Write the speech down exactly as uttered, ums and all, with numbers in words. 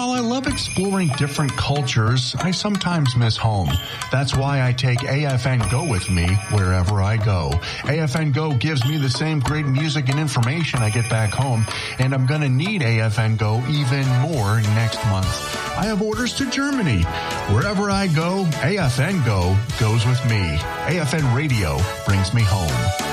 While I love exploring different cultures, I sometimes miss home. That's why I take A F N Go with me wherever I go. A F N Go gives me the same great music and information I get back home, and I'm going to need A F N Go even more next month. I have orders to Germany. Wherever I go, A F N Go goes with me. A F N Radio brings me home.